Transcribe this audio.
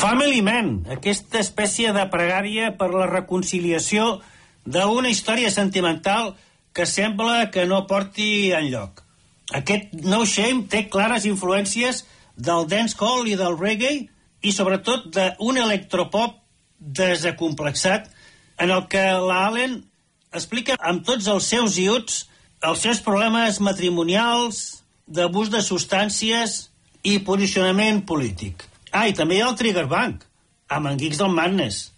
Family Man, aquesta espècie de pregària per la reconciliació d'una història sentimental que sembla que no porti enlloc. Aquest No Shame té clares influències del dancehall i del reggae i sobretot d'un electropop desacomplexat en el que la Allen explica amb tots els seus iuts els seus problemes matrimonials, d'abús de substàncies i posicionament polític. I també hi ha el Trigger Bank, amb en Geeks del Madness.